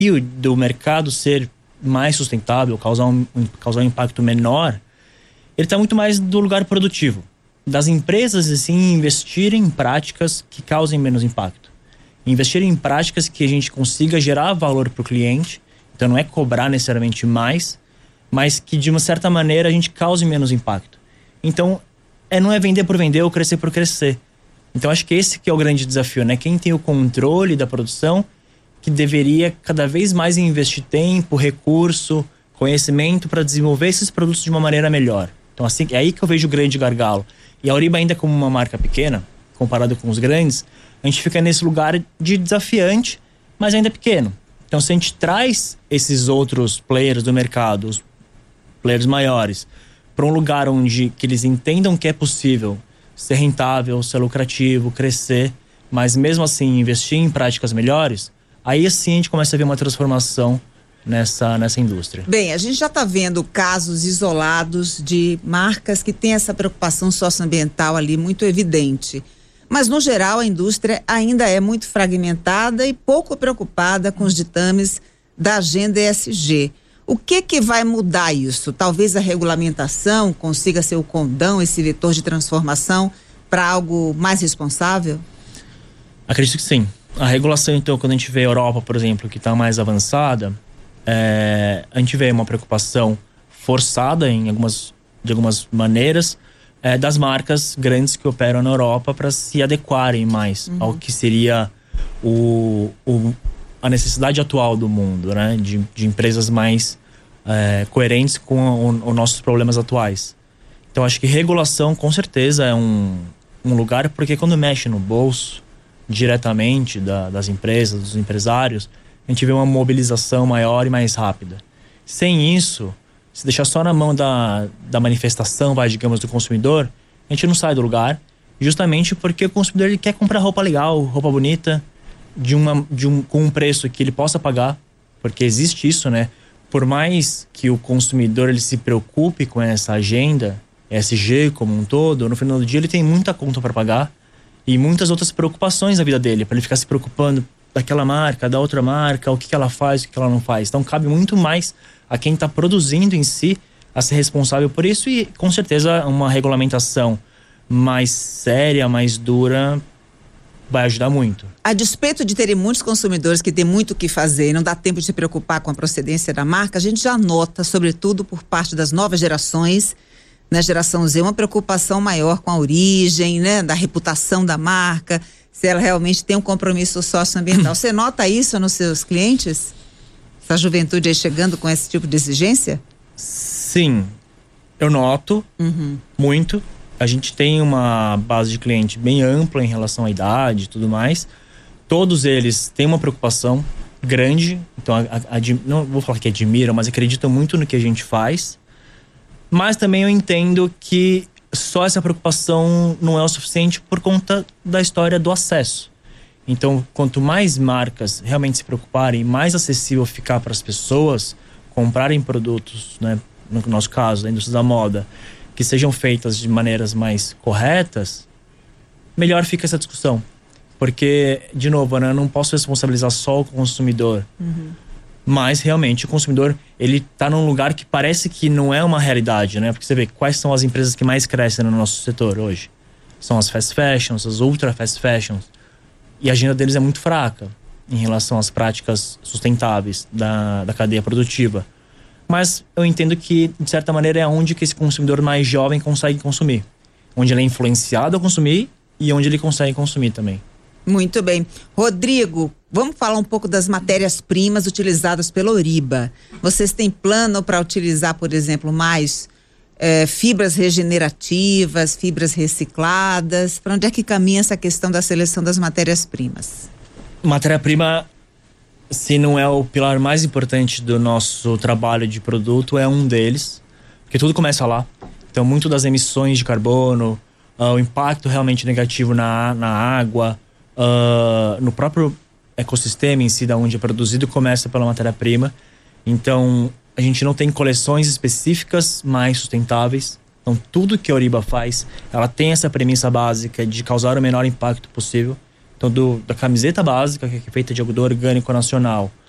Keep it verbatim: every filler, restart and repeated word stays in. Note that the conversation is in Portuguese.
desafio do mercado ser mais sustentável, causar um, causar um impacto menor, ele está muito mais do lugar produtivo. Das empresas, assim, investirem em práticas que causem menos impacto. Investir em práticas que a gente consiga gerar valor para o cliente. Então não é cobrar necessariamente mais, mas que de uma certa maneira a gente cause menos impacto. Então é, não é vender por vender ou crescer por crescer. Então acho que esse que é o grande desafio, né? Quem tem o controle da produção, que deveria cada vez mais investir tempo, recurso, conhecimento para desenvolver esses produtos de uma maneira melhor. Então assim, é aí que eu vejo o grande gargalo. E a Oriba, ainda como uma marca pequena, comparado com os grandes, a gente fica nesse lugar de desafiante, mas ainda pequeno. Então, se a gente traz esses outros players do mercado, os players maiores, para um lugar onde que eles entendam que é possível ser rentável, ser lucrativo, crescer, mas mesmo assim investir em práticas melhores, aí assim a gente começa a ver uma transformação nessa, nessa indústria. Bem, a gente já está vendo casos isolados de marcas que têm essa preocupação socioambiental ali muito evidente. Mas, no geral, a indústria ainda é muito fragmentada e pouco preocupada com os ditames da agenda E S G. O que que vai mudar isso? Talvez a regulamentação consiga ser o condão, esse vetor de transformação para algo mais responsável? Acredito que sim. A regulação, então, quando a gente vê a Europa, por exemplo, que está mais avançada, é, a gente vê uma preocupação forçada em algumas, de algumas maneiras, É, das marcas grandes que operam na Europa para se adequarem mais uhum. ao que seria o, o, a necessidade atual do mundo, né? De, de empresas mais é, coerentes com os nossos problemas atuais. Então acho que regulação com certeza é um, um lugar, porque quando mexe no bolso diretamente da, das empresas, dos empresários, a gente vê uma mobilização maior e mais rápida. Sem isso, se deixar só na mão da, da manifestação, vai, digamos, do consumidor, a gente não sai do lugar, justamente porque o consumidor ele quer comprar roupa legal, roupa bonita, de uma, de um, com um preço que ele possa pagar, porque existe isso, né? Por mais que o consumidor ele se preocupe com essa agenda, E S G como um todo, no final do dia ele tem muita conta para pagar e muitas outras preocupações na vida dele, para ele ficar se preocupando daquela marca, da outra marca, o que, que ela faz, o que, que ela não faz. Então cabe muito mais a quem está produzindo em si a ser responsável por isso, e com certeza uma regulamentação mais séria, mais dura, vai ajudar muito. A despeito de terem muitos consumidores que têm muito o que fazer e não dá tempo de se preocupar com a procedência da marca, a gente já nota, sobretudo por parte das novas gerações, na geração Z, uma preocupação maior com a origem, né, da reputação da marca, se ela realmente tem um compromisso socioambiental. Você nota isso nos seus clientes? Essa juventude aí chegando com esse tipo de exigência? Sim, eu noto uhum. muito. A gente tem uma base de cliente bem ampla em relação à idade e tudo mais. Todos eles têm uma preocupação grande. Então, a, a, a, não vou falar que admiram, mas acreditam muito no que a gente faz. Mas também eu entendo que só essa preocupação não é o suficiente por conta da história do acesso. Então, quanto mais marcas realmente se preocuparem, mais acessível ficar para as pessoas comprarem produtos, né, no nosso caso, da indústria da moda, que sejam feitas de maneiras mais corretas, melhor fica essa discussão. Porque, de novo, né, eu não posso responsabilizar só o consumidor. Uhum. Mas, realmente, o consumidor, ele tá num lugar que parece que não é uma realidade, né? Porque você vê quais são as empresas que mais crescem no nosso setor hoje. São as fast fashions, as ultra fast fashions. E a agenda deles é muito fraca em relação às práticas sustentáveis da, da cadeia produtiva. Mas eu entendo que, de certa maneira, é onde que esse consumidor mais jovem consegue consumir. Onde ele é influenciado a consumir e onde ele consegue consumir também. Muito bem. Rodrigo, vamos falar um pouco das matérias-primas utilizadas pela Oriba. Vocês têm plano para utilizar, por exemplo, mais é, fibras regenerativas, fibras recicladas? Para onde é que caminha essa questão da seleção das matérias-primas? Matéria-prima, se não é o pilar mais importante do nosso trabalho de produto, é um deles, porque tudo começa lá. Então, muito das emissões de carbono, uh, o impacto realmente negativo na, na água, uh, no próprio ecossistema em si, da onde é produzido, começa pela matéria-prima. Então, a gente não tem coleções específicas mais sustentáveis. Então, tudo que a Oriba faz, ela tem essa premissa básica de causar o menor impacto possível. Então, do, da camiseta básica, que é feita de algodão orgânico nacional,